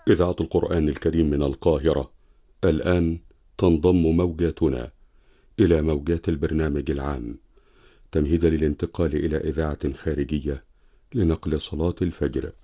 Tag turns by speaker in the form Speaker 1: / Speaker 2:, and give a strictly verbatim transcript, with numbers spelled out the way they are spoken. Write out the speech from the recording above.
Speaker 1: إذاعة القرآن الكريم من القاهرة. الآن تنضم موجاتنا إلى موجات البرنامج العام تمهيدا للانتقال إلى إذاعة خارجية لنقل صلاة الفجر.